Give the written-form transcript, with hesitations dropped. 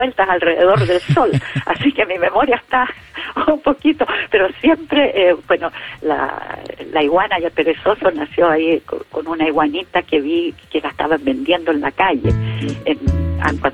vueltas alrededor del sol, así que mi memoria está un poquito, pero siempre, la iguana y el perezoso nació ahí con una iguanita que vi que la estaban vendiendo en la calle, cuando